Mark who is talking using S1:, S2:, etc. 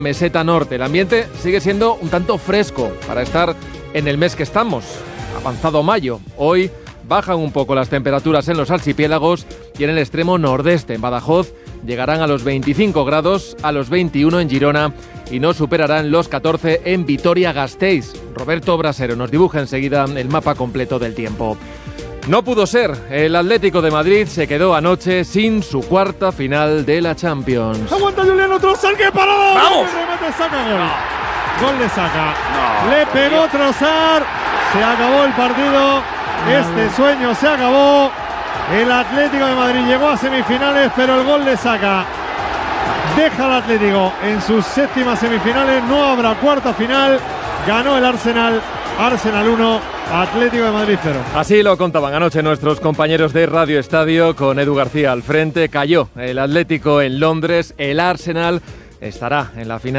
S1: Meseta Norte. El ambiente sigue siendo un tanto fresco para estar en el mes que estamos, avanzado mayo. Hoy bajan un poco las temperaturas en los archipiélagos y en el extremo nordeste. En Badajoz llegarán a los 25 grados, a los 21 en Girona y no superarán los 14 en Vitoria-Gasteiz. Roberto Brasero nos dibuja enseguida el mapa completo del tiempo. No pudo ser. El Atlético de Madrid se quedó anoche sin su cuarta final de la Champions.
S2: Aguanta Julián, otro salque parado.
S3: ¡Vamos!
S2: Remate, saca gol. Gol de Saka. Le pegó Trossard. Se acabó el partido. Este sueño se acabó. El Atlético de Madrid llegó a semifinales, pero el gol de Saka deja al Atlético en sus séptimas semifinales. No habrá cuarta final. Ganó el Arsenal. Arsenal 1, Atlético de Madrid 0.
S1: Así lo contaban anoche nuestros compañeros de Radio Estadio con Edu García al frente. Cayó el Atlético en Londres. El Arsenal estará en la final.